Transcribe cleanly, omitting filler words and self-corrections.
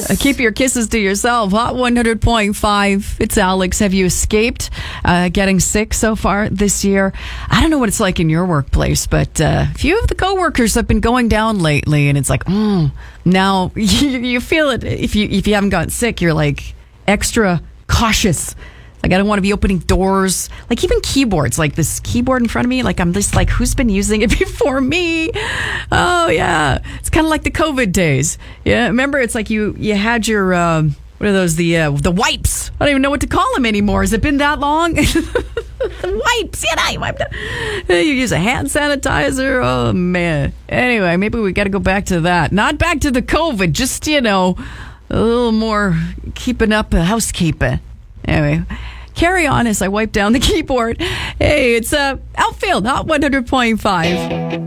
Keep your kisses to yourself. Hot 100.5. It's Alex. Have you escaped getting sick so far this year? I don't know what it's like in your workplace, but a few of the coworkers have been going down lately, and it's like, now you feel it. If you haven't gotten sick, you're like extra cautious. Like, I don't want to be opening doors. Like, even keyboards, like this keyboard in front of me, like, I'm just like, who's been using it before me? Oh, yeah. It's kind of like the COVID days. Yeah, remember, it's like you had your, what are those, the wipes. I don't even know what to call them anymore. Has it been that long? The wipes. Yeah, you wiped it. You use a hand sanitizer. Oh, man. Anyway, maybe we got to go back to that. Not back to the COVID, just, a little more keeping up housekeeping. Anyway, carry on as I wipe down the keyboard. Hey, it's Outfield, Hot 100.5.